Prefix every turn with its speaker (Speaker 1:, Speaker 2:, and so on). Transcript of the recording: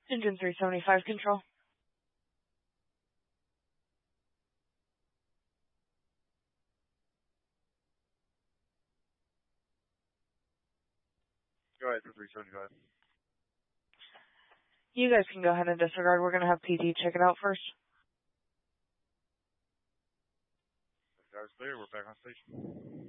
Speaker 1: Engine 375 control.
Speaker 2: Go ahead for 375.
Speaker 1: You guys can go ahead and disregard. We're going to have PD check it out first.
Speaker 2: If that was clear, we're back on station.